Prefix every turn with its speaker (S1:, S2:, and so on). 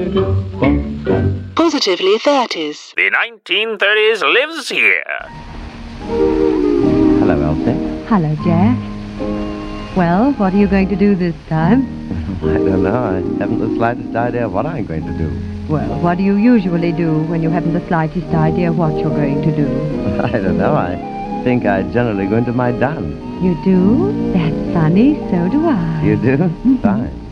S1: Positively 30s.
S2: The 1930s lives here.
S3: Hello, Elsie.
S4: Hello, Jack. Well, what are you going to do this time?
S3: I don't know. I haven't the slightest idea what I'm going to do.
S4: Well, what do you usually do when you haven't the slightest idea what you're going to do?
S3: I don't know. I think I generally go into my dance.
S4: You do? That's funny. So do I.
S3: You do? Fine.